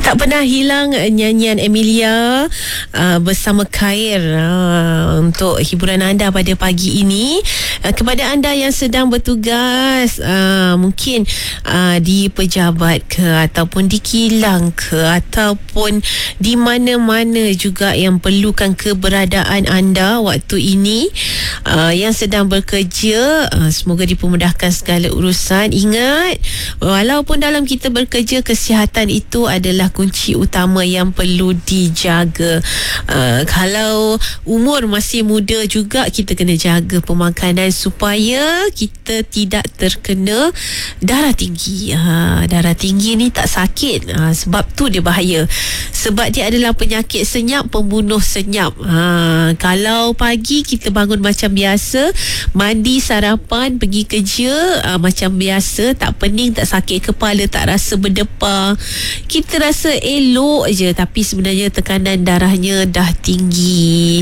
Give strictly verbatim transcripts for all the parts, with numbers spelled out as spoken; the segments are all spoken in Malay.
Tak pernah hilang nyanyian Emilia uh, bersama Khair uh, untuk hiburan anda pada pagi ini. Uh, kepada anda yang sedang bertugas, uh, mungkin uh, di pejabat ke, ataupun di kilang ke, ataupun di mana-mana juga yang perlukan keberadaan anda waktu ini, uh, yang sedang bekerja, uh, semoga dipermudahkan segala urusan. Ingat, walaupun dalam kita bekerja, kesihatan itu adalah kunci utama yang perlu dijaga. Uh, kalau umur masih muda juga, kita kena jaga pemakanan supaya kita tidak terkena darah tinggi. Uh, darah tinggi ni tak sakit, uh, sebab tu dia bahaya. Sebab dia adalah penyakit senyap, pembunuh senyap. Uh, kalau pagi kita bangun macam biasa, mandi, sarapan, pergi kerja uh, macam biasa, tak pening, tak sakit kepala, tak rasa berdepar, kita rasa elok je, tapi sebenarnya tekanan darahnya dah tinggi.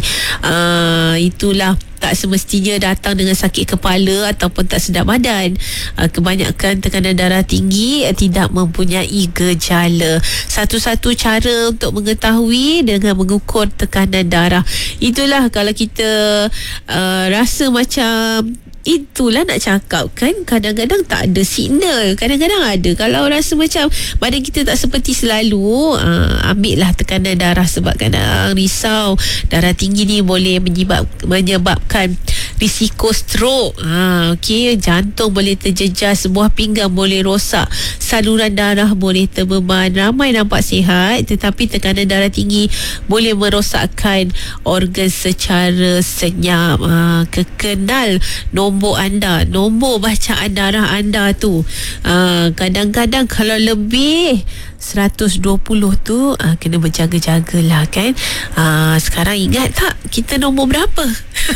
Uh, itulah tak semestinya datang dengan sakit kepala ataupun tak sedap badan. Uh, kebanyakan tekanan darah tinggi uh, tidak mempunyai gejala. Satu-satu cara untuk mengetahui dengan mengukur tekanan darah. Itulah kalau kita uh, rasa macam, itulah nak cakap kan, kadang-kadang tak ada signal, kadang-kadang ada. Kalau rasa macam badan kita tak seperti selalu, uh, ambil lah tekanan darah, sebab kadang risau darah tinggi ni boleh menyebab, menyebabkan risiko stroke. Ha, okay, jantung boleh terjejas, sebuah pinggang boleh rosak, saluran darah boleh terbeban. Ramai nampak sihat, tetapi tekanan darah tinggi boleh merosakkan organ secara senyap. Ha, kekenal nombor anda, nombor bacaan darah anda tu. Ha, kadang-kadang kalau lebih seratus dua puluh tu, uh, kena berjaga-jagalah kan. Uh, sekarang ingat tak kita nombor berapa?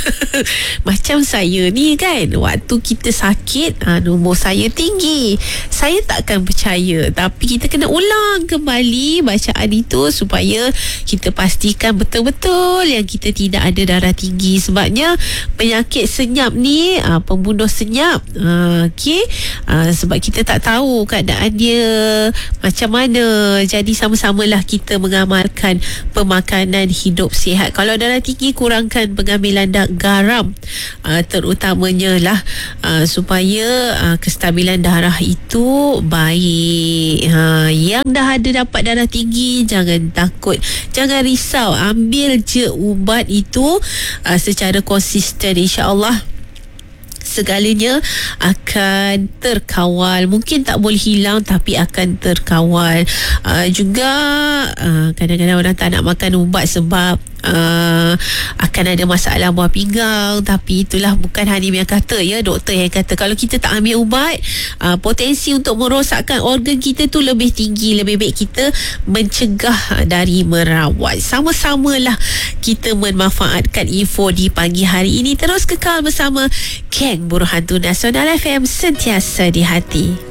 Macam saya ni kan, waktu kita sakit, uh, nombor saya tinggi. Saya takkan percaya, tapi kita kena ulang kembali bacaan itu supaya kita pastikan betul-betul yang kita tidak ada darah tinggi. Sebabnya penyakit senyap ni uh, pembunuh senyap. Uh, okay? Uh, sebab kita tak tahu keadaan dia macam mana. Jadi sama-samalah kita mengamalkan pemakanan hidup sihat. Kalau darah tinggi, kurangkan pengambilan da- garam, uh, terutamanya lah, uh, supaya uh, kestabilan darah itu baik. Uh, yang dah ada dapat darah tinggi, jangan takut, jangan risau, ambil je ubat itu uh, secara konsisten. InsyaAllah segalanya akan terkawal. Mungkin tak boleh hilang, tapi akan terkawal. Uh, juga uh, kadang-kadang orang tak nak makan ubat sebab Uh, akan ada masalah buah pinggang. Tapi itulah bukan Hanim yang kata, ya, doktor yang kata. Kalau kita tak ambil ubat, uh, potensi untuk merosakkan organ kita tu lebih tinggi. Lebih baik kita mencegah dari merawat. Sama-samalah kita memanfaatkan info di pagi hari ini. Terus kekal bersama Geng Buruhan Tu Nasional F M, sentiasa di hati.